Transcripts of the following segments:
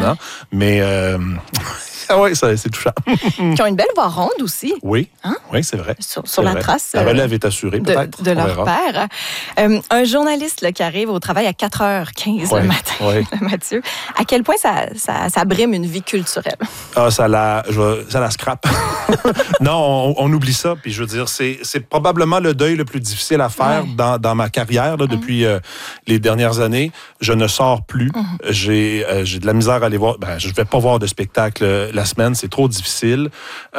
impressionnant. Mais oui, c'est touchant. Qui ont une belle voix ronde aussi. Oui, hein? Oui, c'est vrai. Sur la trace. La relève est assurée, peut-être. De leur père. Un journaliste là, qui arrive au travail à 4h15 le matin, Mathieu. À quel point ça brime une vie culturelle? Ah, ça la scrape. Non, on oublie ça. Puis je veux dire, c'est probablement le deuil le plus difficile à faire dans ma carrière là, depuis les dernières années. Je ne sors plus. J'ai de la misère à aller voir. Je ne vais pas voir de spectacle la semaine. C'est trop difficile.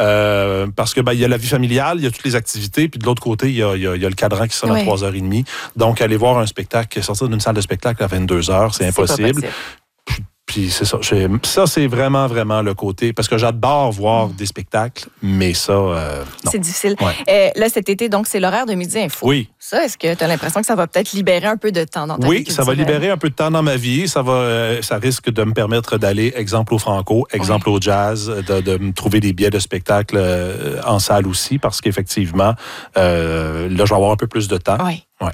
Parce que il y a la vie familiale, il y a toutes les activités. Puis de l'autre côté, il y a le cadran qui sonne à 3h30. Donc, aller voir un spectacle, sortir d'une salle de spectacle à 22h, c'est impossible. Puis c'est ça. Ça, c'est vraiment, vraiment le côté. Parce que j'adore voir des spectacles, mais ça, non. C'est difficile. Là, cet été, donc, c'est l'horaire de Midi Info. Oui. Ça, est-ce que tu as l'impression que ça va peut-être libérer un peu de temps dans ta vie culturelle? Oui, ça va libérer un peu de temps dans ma vie. Ça risque de me permettre d'aller, exemple au Franco, exemple au jazz, de me trouver des billets de spectacle en salle aussi, parce qu'effectivement, là, je vais avoir un peu plus de temps. Oui. Ouais.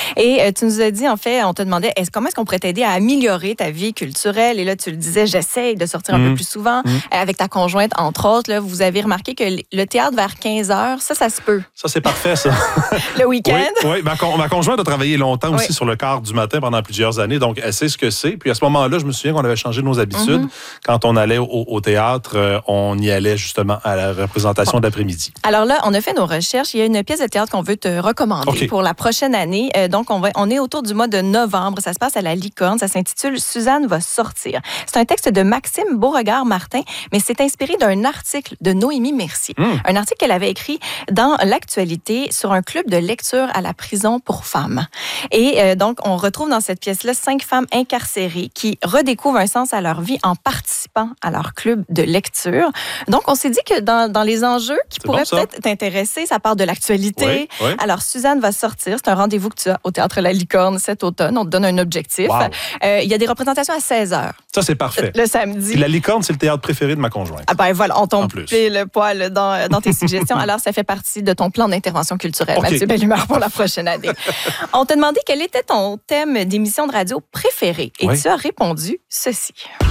Et tu nous as dit, en fait, on te demandait comment est-ce qu'on pourrait t'aider à améliorer ta vie culturelle. Et là, tu le disais, j'essaye de sortir un peu plus souvent avec ta conjointe, entre autres. Là, vous avez remarqué que le théâtre vers 15h, ça se peut. Ça, c'est parfait, ça. Le week-end? Oui, ma conjointe a travaillé longtemps aussi sur le quart du matin pendant plusieurs années, donc elle sait ce que c'est. Puis à ce moment-là, je me souviens qu'on avait changé nos habitudes. Quand on allait au théâtre, on y allait justement à la représentation d'après-midi. Alors là, on a fait nos recherches. Il y a une pièce de théâtre qu'on veut te recommander pour la prochaine année. Donc, on est autour du mois de novembre. Ça se passe à la Licorne. Ça s'intitule « Suzanne va sortir ». C'est un texte de Maxime Beauregard-Martin, mais c'est inspiré d'un article de Noémie Mercier. Un article qu'elle avait écrit dans l'Actualité sur un club de lecture à la prison pour femmes. Et donc, on retrouve dans cette pièce-là 5 femmes incarcérées qui redécouvrent un sens à leur vie en participant à leur club de lecture. Donc, on s'est dit que dans les enjeux qui pourraient peut-être t'intéresser, ça part de l'actualité. Oui. Alors, Suzanne va sortir. C'est un rendez-vous que tu as au Théâtre La Licorne cet automne. On te donne un objectif. Wow. Il y a des représentations à 16h. Ça, c'est parfait. Le samedi. Puis la Licorne, c'est le théâtre préféré de ma conjointe. Ah voilà, on tombe pile poil dans tes suggestions. Alors, ça fait partie de ton plan d'intervention culturelle, Mathieu Bellumeur, pour la prochaine année. On t'a demandé quel était ton thème d'émission de radio préféré et tu as répondu ceci.